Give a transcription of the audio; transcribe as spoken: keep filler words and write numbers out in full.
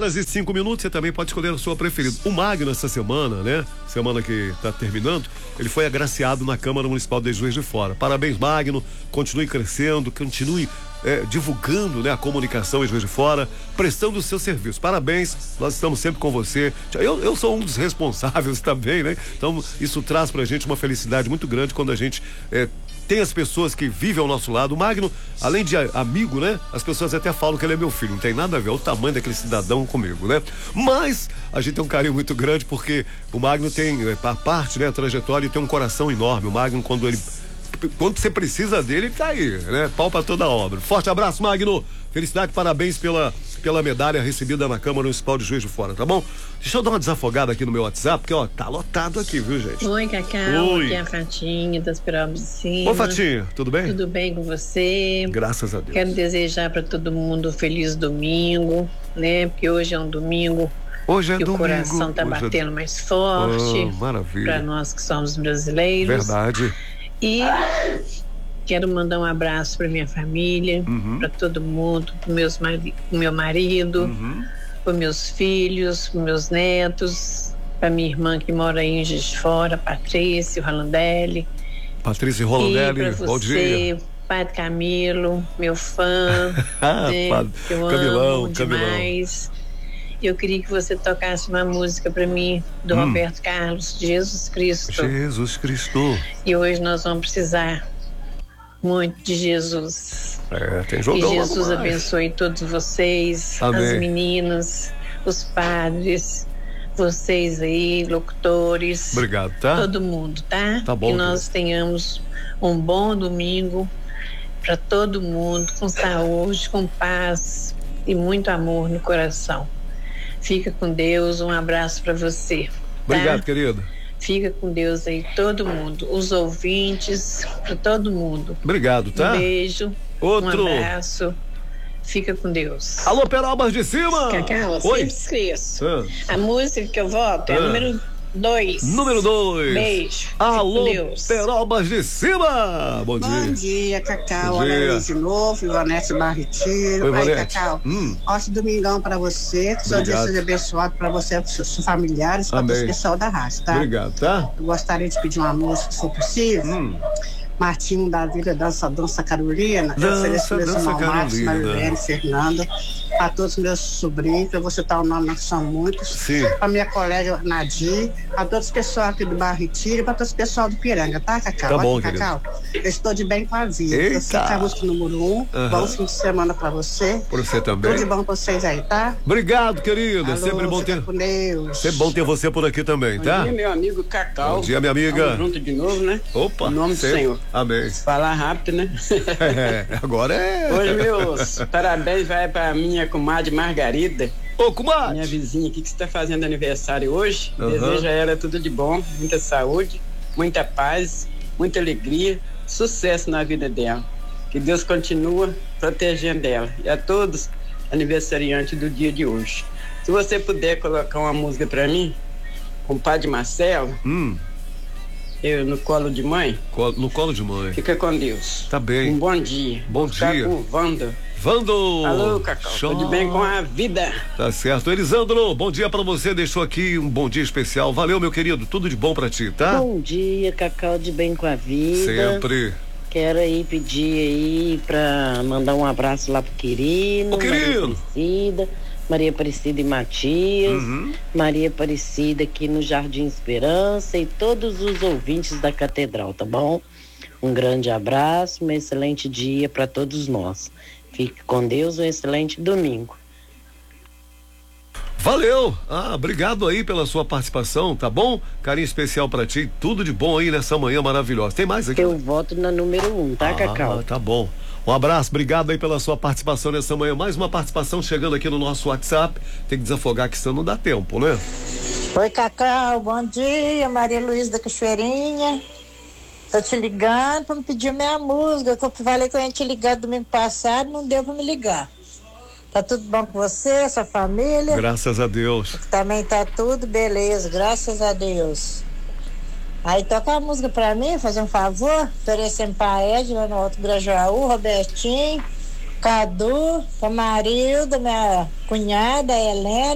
horas e cinco minutos, você também pode escolher a sua preferida. O Magno, essa semana, né? Semana que está terminando, ele foi agraciado na Câmara Municipal de Juiz de Fora. Parabéns, Magno. Continue crescendo, continue é, divulgando, né, a comunicação em Juiz de Fora, prestando o seu serviço. Parabéns, nós estamos sempre com você. Eu, eu sou um dos responsáveis também, né? Então, isso traz pra gente uma felicidade muito grande quando a gente é, tem as pessoas que vivem ao nosso lado. O Magno, além de amigo, né? As pessoas até falam que ele é meu filho. Não tem nada a ver, é o tamanho daquele cidadão comigo, né? Mas a gente tem um carinho muito grande porque o Magno tem, a parte, né? A trajetória, e tem um coração enorme. O Magno, quando ele quando você precisa dele, ele tá aí, né? Pau pra toda a obra. Forte abraço, Magno. Felicidade, parabéns pela, pela medalha recebida na Câmara Municipal de Juiz de Fora, tá bom? Deixa eu dar uma desafogada aqui no meu WhatsApp, porque, ó, tá lotado aqui, viu, gente? Oi, Cacau. Oi. Aqui é a Fatinha das Pirobas de Cima. Ô, Fatinha, tudo bem? Tudo bem com você? Graças a Deus. Quero desejar para todo mundo um feliz domingo, né? Porque hoje é um domingo. Hoje é que domingo. O coração tá hoje batendo é... mais forte. Oh, maravilha. Para nós que somos brasileiros. Verdade. E quero mandar um abraço para minha família, uhum. para todo mundo, para meus mari- meu marido, uhum. para meus filhos, para meus netos, para minha irmã que mora aí em Juiz de Fora, Patrícia Rolandelli. Patrícia Rolandelli, e para bom dia. você, Padre Camilo, meu fã, né, Padre, que eu Camilão, amo Camilão. demais. Eu queria que você tocasse uma música para mim do hum. Roberto Carlos, Jesus Cristo. Jesus Cristo. E hoje nós vamos precisar muito de Jesus. É, tem jogão. Que Jesus abençoe todos vocês, Amém. As meninas, os padres, vocês aí, locutores. Obrigado, tá? Todo mundo, tá? Tá bom. Que nós Deus. tenhamos um bom domingo para todo mundo, com saúde, com paz e muito amor no coração. Fica com Deus, um abraço para você. Tá? Obrigado, querida. Fica com Deus aí, todo mundo, os ouvintes, para todo mundo. Obrigado, tá? Um beijo, Outro. um abraço. Fica com Deus. Alô, Perobas de Cima! Cacau, eu Oi. sempre esqueço. Ah. A música que eu voto é Ah. a número dois. Número dois. Beijo. Alô, Fica com Deus. Perobas de Cima! Bom dia. Bom dia, Cacau. Bom Olha dia. aí de novo, Ivonete Barretiro. Oi, Aí, Ivonete. Cacau. Hum. Ótimo domingão pra você. Que seu dia Obrigado. seja abençoado pra você e pros seus familiares, pra Amém. todo o pessoal da raça, tá? Obrigado, tá? Eu gostaria de pedir uma música, se for possível. Hum. Martinho da Vila Dança Dança Carolina. Eu Dança, ofereço meus Dança irmãos Marcos, Carolina. Marilene, Fernanda. A todos os meus sobrinhos, eu vou citar o nome, mas são muitos. Sim. A minha colega Nadir, a todos os pessoal aqui do Barro Retiro e para todos os pessoal do Piranga, tá, Cacau? Tá bom, Olha, querido. Cacau, eu estou de bem com a vida. Eita. Você tá a música número um. Aham. Bom fim de semana para você. Por você também. Tudo de bom pra vocês aí, tá? Obrigado, querida. Alô, Sempre bom fica ter. com Deus. Sempre bom ter você por aqui também, tá? Bom dia, meu amigo Cacau. Bom dia, minha amiga. Tamo junto de novo, né? Opa. Em nome do sempre. Senhor. Amém. Falar rápido, né? É, agora é. Hoje, meus parabéns vai pra minha comadre Margarida, Ô, comadre. minha vizinha aqui, que está fazendo aniversário hoje. Aham. Desejo a ela tudo de bom, muita saúde, muita paz, muita alegria, sucesso na vida dela. Que Deus continua protegendo ela. E a todos aniversariantes do dia de hoje. Se você puder colocar uma música pra mim, com o Padre Marcelo, Hum, eu no colo de mãe, colo- no colo de mãe. fica com Deus. Tá bem. Um bom dia. Bom Ficar dia. com o Wanda. Vando! Alô, Cacau. Show. Tudo bem com a vida? Tá certo. Elisandro, bom dia pra você. Deixou aqui um bom dia especial. Valeu, meu querido. Tudo de bom pra ti, tá? Bom dia, Cacau de Bem com a Vida. Sempre. Quero aí pedir aí pra mandar um abraço lá pro Quirino, Ô, Quirino. Maria Aparecida, Maria Aparecida e Matias, Uhum. Maria Aparecida aqui no Jardim Esperança e todos os ouvintes da Catedral, tá bom? Um grande abraço, um excelente dia pra todos nós. Fique com Deus, um excelente domingo. Valeu! Ah, obrigado aí pela sua participação, tá bom? Carinho especial pra ti. Tudo de bom aí nessa manhã maravilhosa. Tem mais aqui? Eu voto na número um, tá, Ah, Cacau? tá bom. Um abraço, obrigado aí pela sua participação nessa manhã. Mais uma participação chegando aqui no nosso WhatsApp. Tem que desafogar que senão não dá tempo, né? Oi, Cacau, bom dia, Maria Luísa da Cachoeirinha. Tô te ligando pra me pedir minha música, que eu falei que eu ia te ligar domingo passado, não deu pra me ligar. Tá tudo bom com você, sua família? Graças a Deus. Também tá tudo beleza, graças a Deus. Aí toca a música pra mim, fazer um favor, oferecendo pra Ed lá no Alto Grajaú, Robertinho, Cadu, pra Marilda, minha cunhada, Helena.